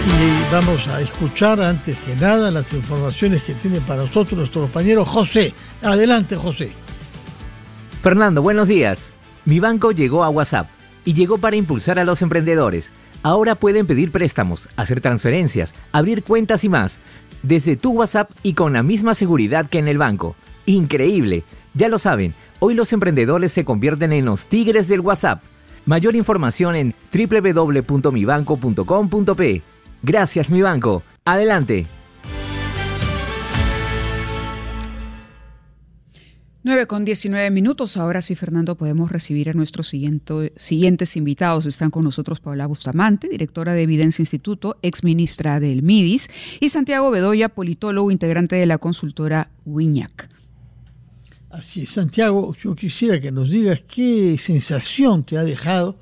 Y vamos a escuchar antes que nada las informaciones que tiene para nosotros nuestro compañero José. Adelante, José. Fernando, buenos días. Mi banco llegó a WhatsApp y llegó para impulsar a los emprendedores. Ahora pueden pedir préstamos, hacer transferencias, abrir cuentas y más, desde tu WhatsApp y con la misma seguridad que en el banco. ¡Increíble! Ya lo saben, hoy los emprendedores se convierten en los tigres del WhatsApp. Mayor información en www.mibanco.com.pe. Gracias, mi banco. Adelante. 9:19. Ahora sí, Fernando, podemos recibir a nuestros siguientes invitados. Están con nosotros Paola Bustamante, directora de Evidencia Instituto, exministra del MIDIS, y Santiago Bedoya, politólogo, integrante de la consultora Wiñac. Así es, Santiago, yo quisiera que nos digas qué sensación te ha dejado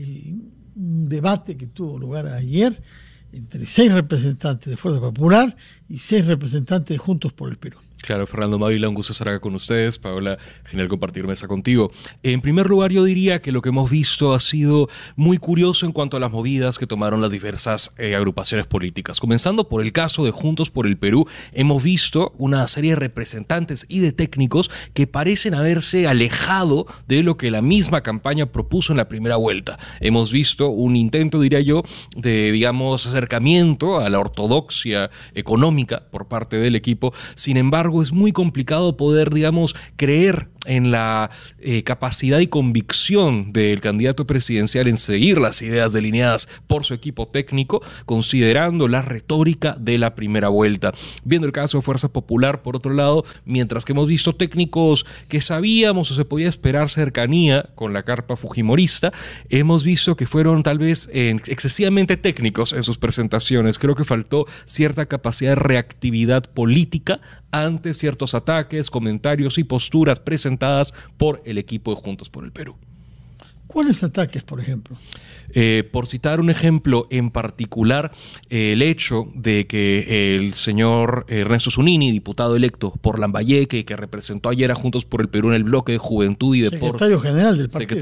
un debate que tuvo lugar ayer entre 6 representantes de Fuerza Popular y 6 representantes de Juntos por el Perú. Claro, Fernando Mávila, un gusto estar acá con ustedes. Paola, genial compartir mesa contigo. En primer lugar, yo diría que lo que hemos visto ha sido muy curioso en cuanto a las movidas que tomaron las diversas agrupaciones políticas. Comenzando por el caso de Juntos por el Perú, hemos visto una serie de representantes y de técnicos que parecen haberse alejado de lo que la misma campaña propuso en la primera vuelta. Hemos visto un intento, diría yo, de, digamos, acercamiento a la ortodoxia económica por parte del equipo. Sin embargo, es muy complicado poder, digamos, creer en la capacidad y convicción del candidato presidencial en seguir las ideas delineadas por su equipo técnico, considerando la retórica de la primera vuelta. Viendo el caso de Fuerza Popular, por otro lado, mientras que hemos visto técnicos que sabíamos o se podía esperar cercanía con la carpa fujimorista, hemos visto que fueron tal vez excesivamente técnicos en sus presentaciones. Creo que faltó cierta capacidad de reactividad política ante ciertos ataques, comentarios y posturas presentadas por el equipo de Juntos por el Perú. ¿Cuáles ataques, por ejemplo? Por citar un ejemplo en particular, el hecho de que el señor Ernesto Zunini, diputado electo por Lambayeque, que representó ayer a Juntos por el Perú en el bloque de Juventud y Deporte, secretario general del partido,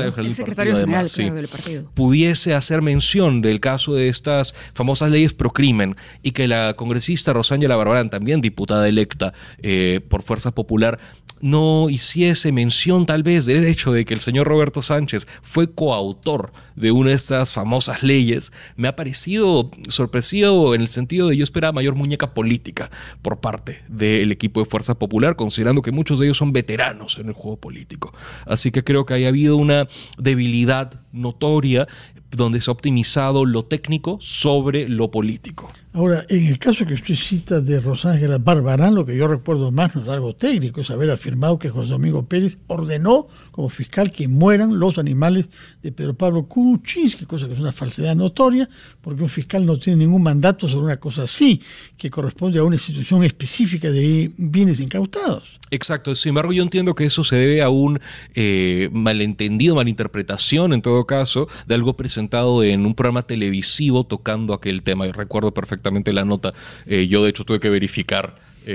del partido, pudiese hacer mención del caso de estas famosas leyes pro crimen, y que la congresista Rosángela Barbarán, también diputada electa por Fuerza Popular, no hiciese mención tal vez del hecho de que el señor Roberto Sánchez fue coautor de una de estas famosas leyes, me ha parecido sorpresivo en el sentido de yo esperaba mayor muñeca política por parte del equipo de Fuerza Popular, considerando que muchos de ellos son veteranos en el juego político. Así que creo que haya habido una debilidad notoria donde se ha optimizado lo técnico sobre lo político. Ahora, en el caso que usted cita de Rosángela Barbarán, lo que yo recuerdo más no es algo técnico, es haber afirmado que José Domingo Pérez ordenó como fiscal que mueran los animales de Pedro Pablo Kuczynski, cosa que es una falsedad notoria, porque un fiscal no tiene ningún mandato sobre una cosa así, que corresponde a una institución específica de bienes incautados. Exacto, sin embargo yo entiendo que eso se debe a un malentendido, malinterpretación en todo caso, de algo presentado en un programa televisivo tocando aquel tema. Yo recuerdo perfectamente la nota, yo de hecho tuve que verificar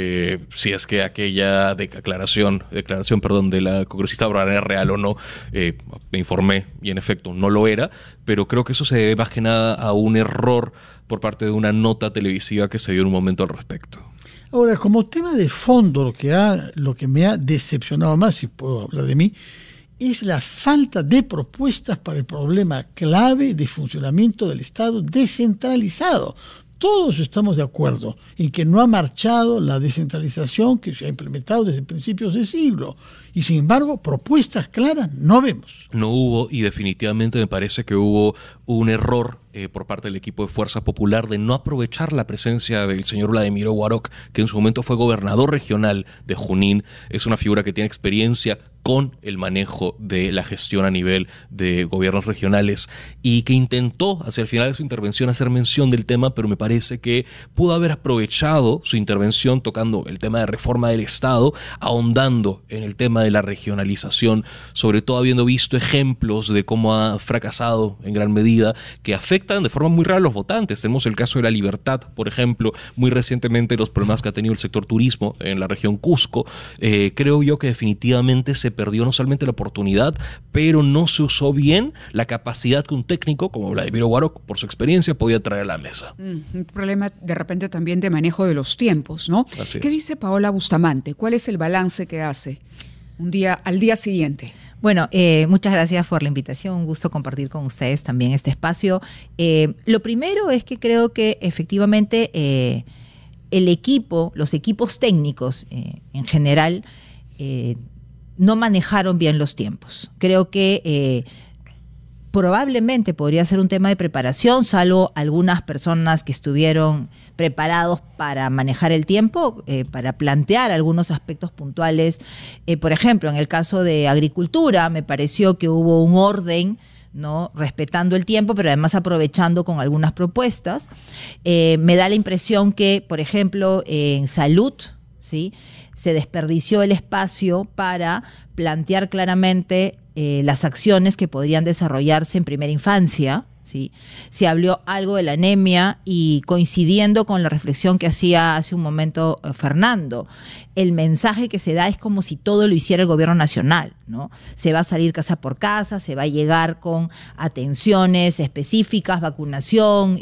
si es que aquella declaración de la congresista Barbarán era real o no. Me informé y en efecto no lo era, pero creo que eso se debe más que nada a un error por parte de una nota televisiva que se dio en un momento al respecto. Ahora, como tema de fondo, lo que me ha decepcionado más, si puedo hablar de mí, es la falta de propuestas para el problema clave de funcionamiento del Estado descentralizado. Todos estamos de acuerdo en que no ha marchado la descentralización que se ha implementado desde principios de siglo. Y sin embargo, propuestas claras no vemos. No hubo, y definitivamente me parece que hubo un error por parte del equipo de Fuerza Popular de no aprovechar la presencia del señor Vladimiro Guaroc, que en su momento fue gobernador regional de Junín. Es una figura que tiene experiencia con el manejo de la gestión a nivel de gobiernos regionales y que intentó hacia el final de su intervención hacer mención del tema, pero me parece que pudo haber aprovechado su intervención tocando el tema de reforma del Estado, ahondando en el tema de la regionalización, sobre todo habiendo visto ejemplos de cómo ha fracasado en gran medida, que afecta afectan de forma muy rara a los votantes. Tenemos el caso de La Libertad, por ejemplo, muy recientemente los problemas que ha tenido el sector turismo en la región Cusco. Creo yo que definitivamente se perdió no solamente la oportunidad, pero no se usó bien la capacidad que un técnico como Vladimir Guaroc, por su experiencia, podía traer a la mesa. Un problema de repente también de manejo de los tiempos, ¿no? Así ¿Qué es. dice Paola Bustamante? ¿Cuál es el balance que hace al día siguiente? Bueno, muchas gracias por la invitación, un gusto compartir con ustedes también este espacio. Lo primero es que creo que efectivamente los equipos técnicos en general no manejaron bien los tiempos. Creo que probablemente podría ser un tema de preparación, salvo algunas personas que estuvieron preparados para manejar el tiempo, para plantear algunos aspectos puntuales. Por ejemplo, en el caso de agricultura, me pareció que hubo un orden, ¿no?, respetando el tiempo, pero además aprovechando con algunas propuestas. Me da la impresión que, por ejemplo, en salud, ¿sí?, se desperdició el espacio para plantear claramente las acciones que podrían desarrollarse en primera infancia, ¿sí? Se habló algo de la anemia y coincidiendo con la reflexión que hacía hace un momento Fernando, el mensaje que se da es como si todo lo hiciera el gobierno nacional, ¿no? Se va a salir casa por casa, se va a llegar con atenciones específicas, vacunación,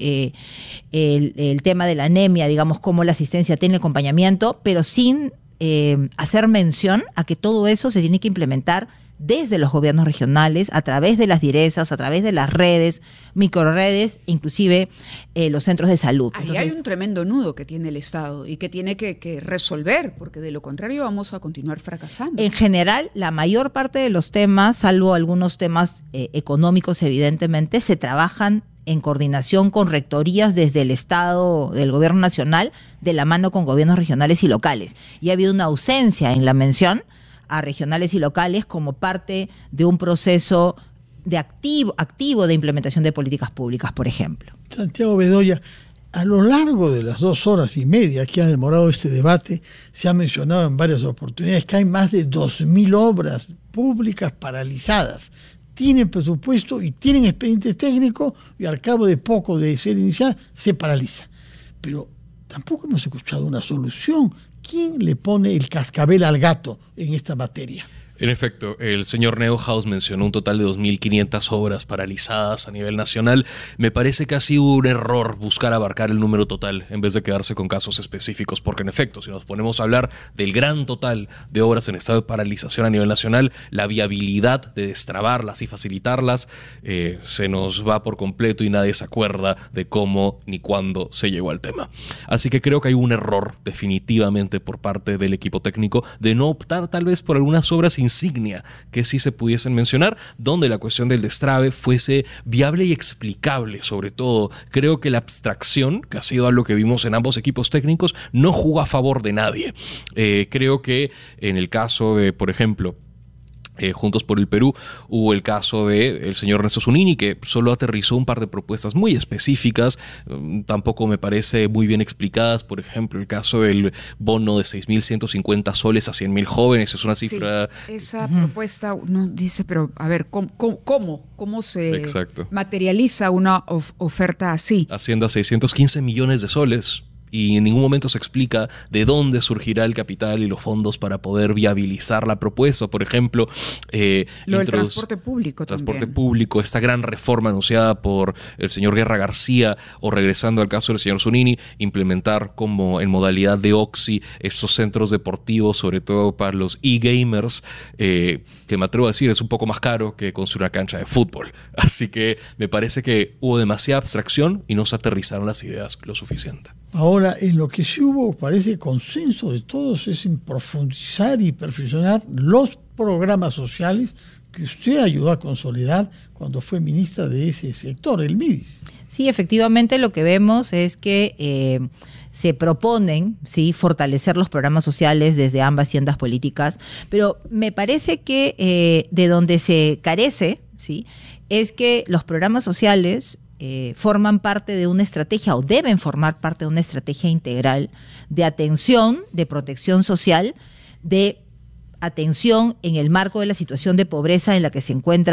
el tema de la anemia, digamos, cómo la asistencia tiene acompañamiento, pero sin hacer mención a que todo eso se tiene que implementar desde los gobiernos regionales, a través de las direzas, a través de las redes, microredes, inclusive los centros de salud. Ahí Entonces, hay un tremendo nudo que tiene el Estado y que tiene que resolver, porque de lo contrario vamos a continuar fracasando. en general, la mayor parte de los temas, salvo algunos temas económicos, evidentemente, se trabajan en coordinación con rectorías desde el Estado, del Gobierno Nacional, de la mano con gobiernos regionales y locales. Y ha habido una ausencia en la mención a regionales y locales como parte de un proceso de activo de implementación de políticas públicas, por ejemplo. Santiago Bedoya, a lo largo de las 2 horas y media que ha demorado este debate, se ha mencionado en varias oportunidades que hay más de 2.000 obras públicas paralizadas. Tienen presupuesto y tienen expediente técnico y al cabo de poco de ser iniciada se paraliza. Pero tampoco hemos escuchado una solución. ¿Quién le pone el cascabel al gato en esta materia? En efecto, el señor Neuhaus mencionó un total de 2.500 obras paralizadas a nivel nacional. Me parece que ha sido un error buscar abarcar el número total en vez de quedarse con casos específicos, porque en efecto, si nos ponemos a hablar del gran total de obras en estado de paralización a nivel nacional, la viabilidad de destrabarlas y facilitarlas se nos va por completo y nadie se acuerda de cómo ni cuándo se llegó al tema. Así que creo que hay un error definitivamente por parte del equipo técnico de no optar tal vez por algunas obras insignia que sí se pudiesen mencionar, donde la cuestión del destrave fuese viable y explicable. Sobre todo, creo que la abstracción, que ha sido algo que vimos en ambos equipos técnicos, no jugó a favor de nadie. Creo que en el caso de, por ejemplo, Juntos por el Perú, hubo el caso del señor Ernesto Zunini, que solo aterrizó un par de propuestas muy específicas, tampoco me parece muy bien explicadas. Por ejemplo, el caso del bono de 6.150 soles a 100.000 jóvenes, es una cifra... Esa propuesta uno dice, pero a ver, ¿cómo se Exacto. materializa una oferta así? Asciende a 615 millones de soles. Y en ningún momento se explica de dónde surgirá el capital y los fondos para poder viabilizar la propuesta. Por ejemplo, lo del transporte público transporte público, esta gran reforma anunciada por el señor Guerra García, o regresando al caso del señor Zunini, implementar como en modalidad de OXXI estos centros deportivos, sobre todo para los e-gamers, que me atrevo a decir es un poco más caro que construir una cancha de fútbol. Así que me parece que hubo demasiada abstracción y no se aterrizaron las ideas lo suficiente. Ahora, en lo que sí hubo, parece consenso de todos, es en profundizar y perfeccionar los programas sociales que usted ayudó a consolidar cuando fue ministra de ese sector, el MIDIS. Sí, efectivamente lo que vemos es que se proponen, ¿sí?, fortalecer los programas sociales desde ambas tiendas políticas, pero me parece que de donde se carece, ¿sí?, es que los programas sociales forman parte de una estrategia o deben formar parte de una estrategia integral de atención, de protección social, de atención en el marco de la situación de pobreza en la que se encuentran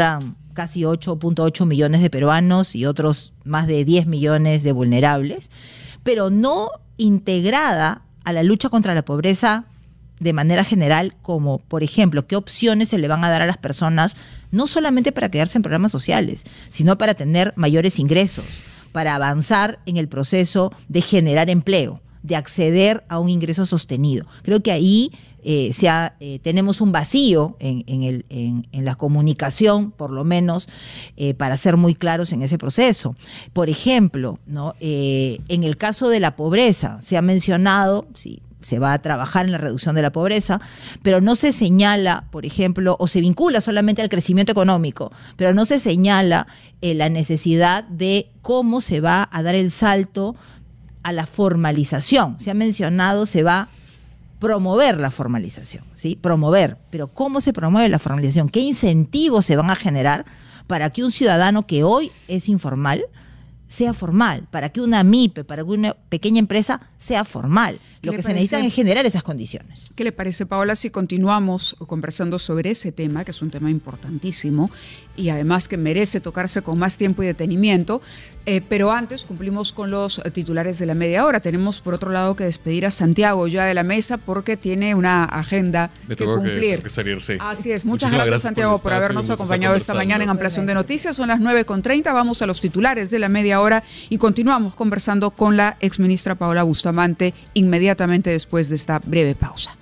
casi 8.8 millones de peruanos y otros más de 10 millones de vulnerables, pero no integrada a la lucha contra la pobreza de manera general, como por ejemplo, qué opciones se le van a dar a las personas, no solamente para quedarse en programas sociales, sino para tener mayores ingresos, para avanzar en el proceso de generar empleo, de acceder a un ingreso sostenido. Creo que ahí tenemos un vacío en la comunicación, por lo menos, para ser muy claros en ese proceso. Por ejemplo, ¿no? En el caso de la pobreza, se ha mencionado, sí, se va a trabajar en la reducción de la pobreza, pero no se señala, por ejemplo, o se vincula solamente al crecimiento económico, pero no se señala la necesidad de cómo se va a dar el salto a la formalización. Se ha mencionado, se va a promover la formalización, ¿sí? Promover, pero ¿cómo se promueve la formalización? ¿Qué incentivos se van a generar para que un ciudadano que hoy es informal sea formal, para que una MIPE, para que una pequeña empresa sea formal? Lo que se necesitan es generar esas condiciones. ¿Qué le parece, Paola, si continuamos conversando sobre ese tema, que es un tema importantísimo y además que merece tocarse con más tiempo y detenimiento? Pero antes cumplimos con los titulares de la media hora. Tenemos, por otro lado, que despedir a Santiago ya de la mesa porque tiene una agenda que cumplir. Tengo que salir, sí. Así es. Muchas gracias, Santiago, por habernos acompañado esta mañana en Ampliación de Noticias. Son las 9:30. Vamos a los titulares de la media hora y continuamos conversando con la exministra Paola Bustamante inmediatamente después de esta breve pausa.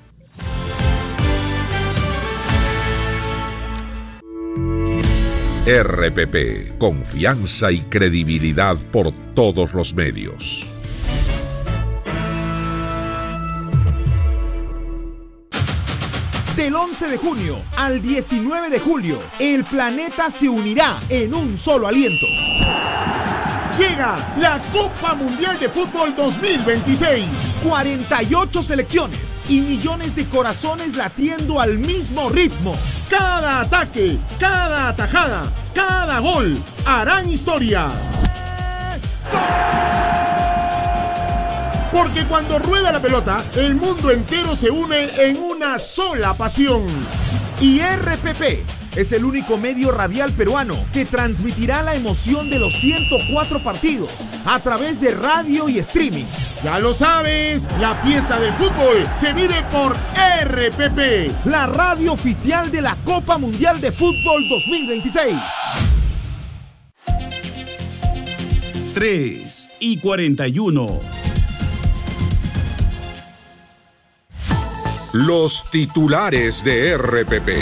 RPP, confianza y credibilidad por todos los medios. Del 11 de junio al 19 de julio, el planeta se unirá en un solo aliento. Llega la Copa Mundial de Fútbol 2026. 48 selecciones y millones de corazones latiendo al mismo ritmo. Cada ataque, cada atajada, cada gol harán historia. Porque cuando rueda la pelota, el mundo entero se une en una sola pasión. Y RPP es el único medio radial peruano que transmitirá la emoción de los 104 partidos a través de radio y streaming. Ya lo sabes, la fiesta del fútbol se vive por RPP, la radio oficial de la Copa Mundial de Fútbol 2026. 3:41. Los titulares de RPP.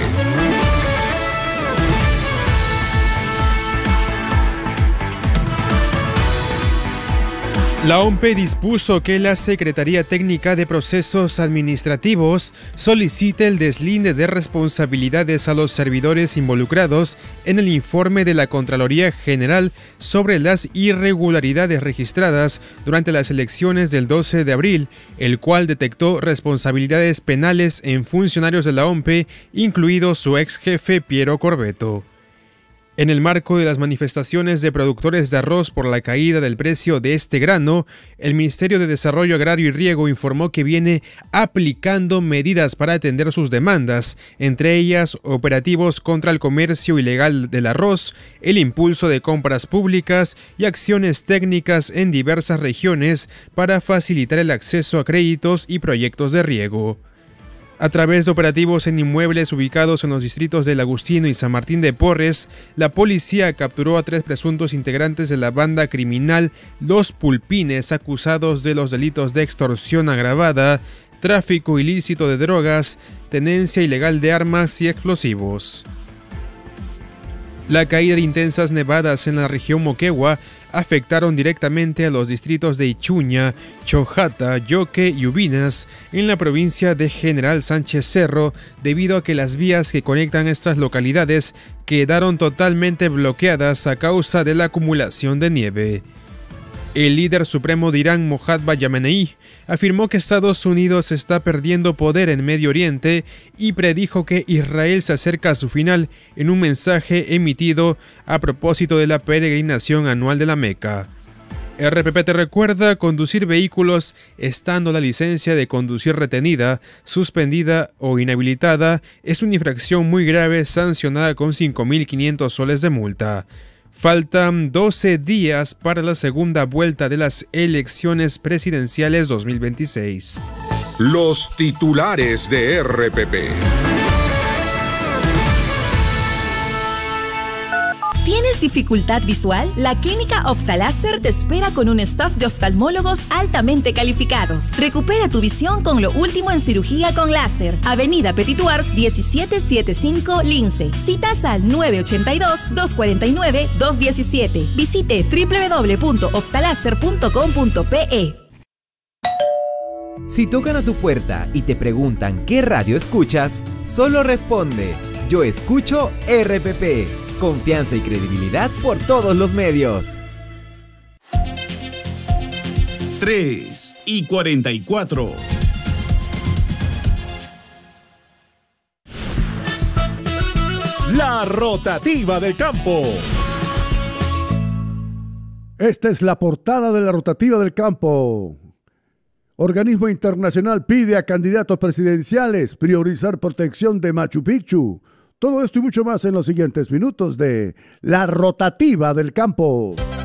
La OMPE dispuso que la Secretaría Técnica de Procesos Administrativos solicite el deslinde de responsabilidades a los servidores involucrados en el informe de la Contraloría General sobre las irregularidades registradas durante las elecciones del 12 de abril, el cual detectó responsabilidades penales en funcionarios de la OMPE, incluido su ex jefe Piero Corbeto. En el marco de las manifestaciones de productores de arroz por la caída del precio de este grano, el Ministerio de Desarrollo Agrario y Riego informó que viene aplicando medidas para atender sus demandas, entre ellas operativos contra el comercio ilegal del arroz, el impulso de compras públicas y acciones técnicas en diversas regiones para facilitar el acceso a créditos y proyectos de riego. A través de operativos en inmuebles ubicados en los distritos del Agustino y San Martín de Porres, la policía capturó a 3 presuntos integrantes de la banda criminal Los Pulpines, acusados de los delitos de extorsión agravada, tráfico ilícito de drogas, tenencia ilegal de armas y explosivos. La caída de intensas nevadas en la región Moquegua afectaron directamente a los distritos de Ichuña, Chojata, Yoque y Ubinas en la provincia de General Sánchez Cerro, debido a que las vías que conectan estas localidades quedaron totalmente bloqueadas a causa de la acumulación de nieve. El líder supremo de Irán, Mohammad Yamenei, afirmó que Estados Unidos está perdiendo poder en Medio Oriente y predijo que Israel se acerca a su final en un mensaje emitido a propósito de la peregrinación anual de la Meca. RPP te recuerda: conducir vehículos estando la licencia de conducir retenida, suspendida o inhabilitada es una infracción muy grave sancionada con 5.500 soles de multa. Faltan 12 días para la segunda vuelta de las elecciones presidenciales 2026. Los titulares de RPP. ¿Tienes dificultad visual? La Clínica Oftaláser te espera con un staff de oftalmólogos altamente calificados. Recupera tu visión con lo último en cirugía con láser. Avenida Petituars 1775 Lince. Citas al 982-249-217. Visite www.oftaláser.com.pe. Si tocan a tu puerta y te preguntan qué radio escuchas, solo responde: yo escucho RPP. Confianza y credibilidad por todos los medios. 3:44. La rotativa del campo. Esta es la portada de la rotativa del campo. Organismo internacional pide a candidatos presidenciales priorizar protección de Machu Picchu. Todo esto y mucho más en los siguientes minutos de La Rotativa del Campo.